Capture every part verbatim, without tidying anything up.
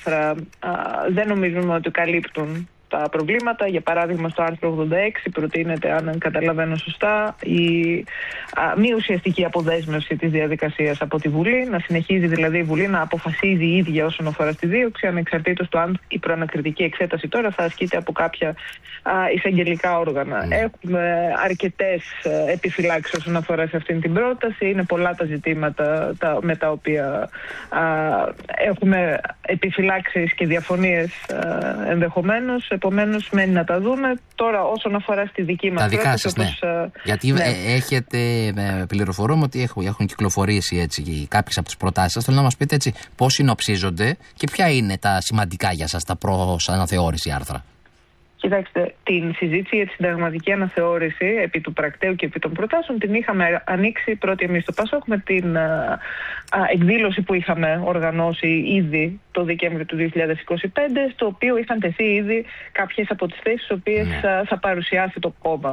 άρθρα α, δεν νομίζουμε ότι καλύπτουν τα προβλήματα. Για παράδειγμα, στο άρθρο ογδόντα έξι προτείνεται, αν καταλαβαίνω σωστά, η α, μη ουσιαστική αποδέσμευση της διαδικασίας από τη Βουλή, να συνεχίζει δηλαδή η Βουλή να αποφασίζει η ίδια όσον αφορά στη δίωξη, ανεξαρτήτως του αν η προανακριτική εξέταση τώρα θα ασκείται από κάποια α, εισαγγελικά όργανα. Mm. Έχουμε αρκετές επιφυλάξεις όσον αφορά σε αυτήν την πρόταση. Είναι πολλά τα ζητήματα τα, με τα οποία α, έχουμε επιφυλάξεις και διαφωνίες ενδεχομένως. Επομένως, μένει να τα δούμε. Τώρα, όσον αφορά στη δική μας τα δικά πρόταση, σας, ναι. όπως, γιατί ναι. Ε, έχετε, ε, πληροφορούμε ότι έχουν, έχουν κυκλοφορήσει έτσι, κάποιες από τις προτάσεις σας. Θέλω να μας πείτε έτσι πώς συνοψίζονται και ποια είναι τα σημαντικά για σας, τα προς αναθεώρηση άρθρα. Κοιτάξτε, την συζήτηση για τη συνταγματική αναθεώρηση επί του πρακτέου και επί των προτάσεων την είχαμε ανοίξει πρώτη εμείς στο ΠΑΣΟΚ με την α, α, εκδήλωση που είχαμε οργανώσει ήδη το Δεκέμβριο του δύο χιλιάδες είκοσι πέντε, στο οποίο είχαν τεθεί ήδη κάποιες από τις θέσεις τις οποίες ναι. α, θα παρουσιάσει το κόμμα.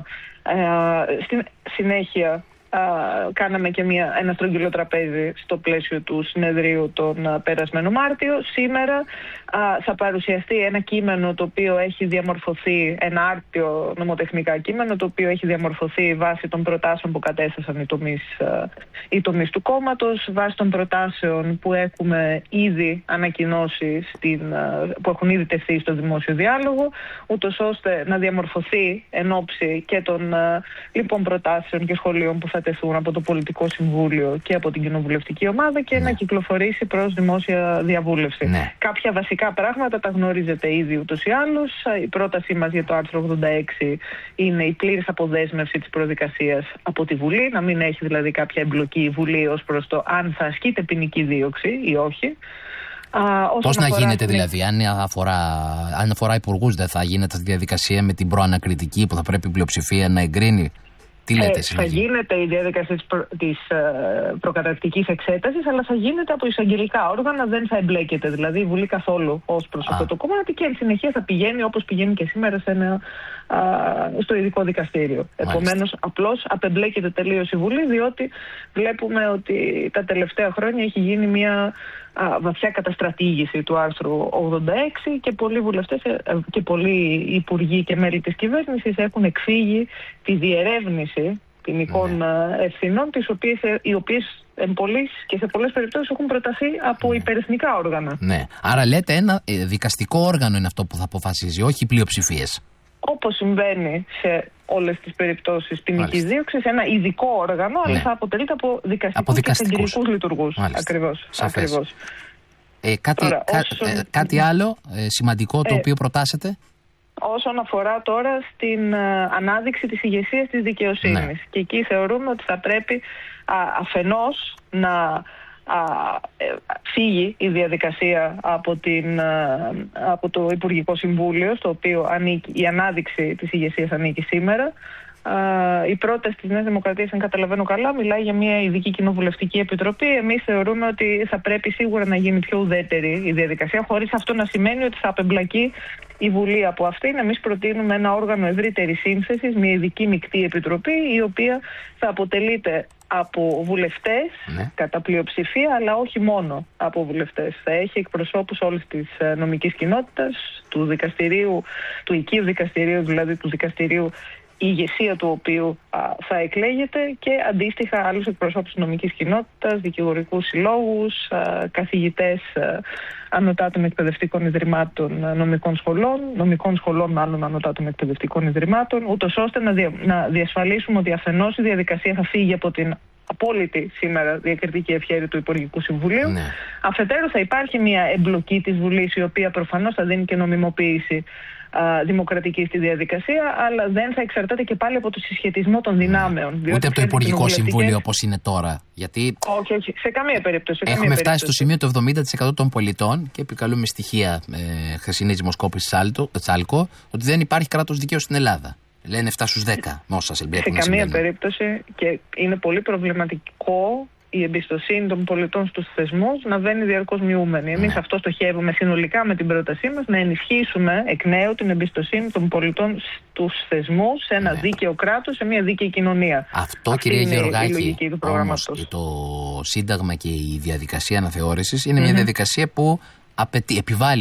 Ε, στην συνέχεια Uh, κάναμε και μια, ένα στρογγυλό τραπέζι στο πλαίσιο του συνεδρίου τον uh, περασμένο Μάρτιο. Σήμερα uh, θα παρουσιαστεί ένα κείμενο το οποίο έχει διαμορφωθεί, ένα άρτιο νομοτεχνικά κείμενο, το οποίο έχει διαμορφωθεί βάσει των προτάσεων που κατέθεσαν οι τομείς, uh, οι τομείς του κόμματος, βάσει των προτάσεων που έχουμε ήδη ανακοινώσει, στην, uh, που έχουν ήδη τεθεί στο δημόσιο διάλογο, ούτως ώστε να διαμορφωθεί εν ώψη και των uh, λοιπόν προτάσεων και σχολείων που θα τεθούν από το Πολιτικό Συμβούλιο και από την Κοινοβουλευτική Ομάδα και ναι. να κυκλοφορήσει προς δημόσια διαβούλευση. Ναι. Κάποια βασικά πράγματα τα γνωρίζετε ήδη ούτως ή άλλως. Η πρότασή μας για το άρθρο ογδόντα έξι είναι η πλήρης αποδέσμευση της προδικασίας από τη Βουλή, να μην έχει δηλαδή κάποια εμπλοκή η Βουλή ως προς το αν θα ασκείται ποινική δίωξη ή όχι. Πώς να γίνεται δηλαδή, αν αφορά, αν αφορά υπουργούς, δεν θα γίνεται στη διαδικασία με την προανακριτική που θα πρέπει η πλειοψηφία να εγκρίνει? Τι λέτε, ε, θα γίνεται η διαδικασία της, προ, της ε, προκαταρκτικής εξέτασης, αλλά θα γίνεται από εισαγγελικά όργανα, δεν θα εμπλέκεται δηλαδή η Βουλή καθόλου ως προς αυτό το κομμάτι και εν συνεχεία θα πηγαίνει όπως πηγαίνει και σήμερα σε ένα, α, στο ειδικό δικαστήριο. Επομένως, απλώς απεμπλέκεται τελείως η Βουλή, διότι βλέπουμε ότι τα τελευταία χρόνια έχει γίνει μια α, βαθιά καταστρατήγηση του άρθρου ογδόντα έξι και πολλοί βουλευτές και πολλοί υπουργοί και μέλη της κυβέρνησης έχουν εκφύγει τη διερεύνηση ποινικών ναι. ευθυνών, τις οποίες, οι οποίες εμπολείς και σε πολλές περιπτώσεις έχουν προταθεί από ναι. υπερεθνικά όργανα. Ναι. Άρα λέτε ένα δικαστικό όργανο είναι αυτό που θα αποφασίζει, όχι πλειοψηφίες. Όπως συμβαίνει σε όλες τις περιπτώσεις ποινικής δίωξης, ένα ειδικό όργανο, ναι. αλλά θα αποτελείται από δικαστικούς και εγκυρικούς λειτουργούς. Ακριβώς. Ακριβώς. Ε, κάτι, Τώρα, κα, όσον... ε, κάτι άλλο ε, σημαντικό το ε, οποίο προτάσετε? Όσον αφορά τώρα στην uh, ανάδειξη της ηγεσίας της δικαιοσύνης. Ναι. Και εκεί θεωρούμε ότι θα πρέπει α, αφενός να α, ε, φύγει η διαδικασία από, την, α, από το Υπουργικό Συμβούλιο, στο οποίο ανήκει, η ανάδειξη της ηγεσίας ανήκει σήμερα. Uh, η πρόταση της Νέας Δημοκρατίας, αν καταλαβαίνω καλά, μιλάει για μια ειδική κοινοβουλευτική επιτροπή. Εμείς θεωρούμε ότι θα πρέπει σίγουρα να γίνει πιο ουδέτερη η διαδικασία, χωρίς αυτό να σημαίνει ότι θα απεμπλακεί η Βουλή από αυτήν. Εμείς προτείνουμε ένα όργανο ευρύτερης σύνθεσης, μια ειδική μεικτή επιτροπή, η οποία θα αποτελείται από βουλευτές ναι. κατά πλειοψηφία, αλλά όχι μόνο από βουλευτές. Θα έχει εκπροσώπους όλης της νομικής κοινότητας, του δικαστηρίου, του οικείου δικαστηρίου, δηλαδή του δικαστηρίου, η ηγεσία του οποίου α, θα εκλέγεται, και αντίστοιχα άλλους εκπροσώπους της νομικής κοινότητας, δικηγορικούς συλλόγους, α, καθηγητές α, ανωτάτων εκπαιδευτικών ιδρυμάτων νομικών σχολών, νομικών σχολών μάλλον ανωτάτων εκπαιδευτικών ιδρυμάτων, ούτως ώστε να, δια, να διασφαλίσουμε ότι αφενός η διαδικασία θα φύγει από την απόλυτη σήμερα διακριτική ευχέρεια του Υπουργικού Συμβουλίου. Ναι. Αφετέρου θα υπάρχει μια εμπλοκή της Βουλής, η οποία προφανώς θα δίνει και νομιμοποίηση α, δημοκρατική στη διαδικασία, αλλά δεν θα εξαρτάται και πάλι από το συσχετισμό των δυνάμεων. Ναι. Ούτε από το Υπουργικό Συμβούλιο όπως είναι τώρα. Γιατί όχι, όχι, σε καμία περίπτωση. Σε έχουμε καμία φτάσει περίπτωση. στο σημείο το εβδομήντα τοις εκατό των πολιτών, και επικαλούμε στοιχεία ε, χθεσινής δημοσκόπησης Τσάλκο, ότι δεν υπάρχει κράτος δικαίου στην Ελλάδα. Λένε εφτά στους δέκα, όσα σε Σε καμία περίπτωση, και είναι πολύ προβληματικό η εμπιστοσύνη των πολιτών στους θεσμούς να βαίνει διαρκώς μειούμενη. Εμείς ναι. αυτό στοχεύουμε συνολικά με την πρότασή μας, να ενισχύσουμε εκ νέου την εμπιστοσύνη των πολιτών στους θεσμούς, σε ένα ναι. δίκαιο κράτος, σε μια δίκαιη κοινωνία. Αυτό, αυτή κυρία είναι Γεωργάκη, η λογική του προγράμματος. Όμως, το Σύνταγμα και η διαδικασία αναθεώρησης είναι mm-hmm. μια διαδικασία που απαιτεί, επιβάλλει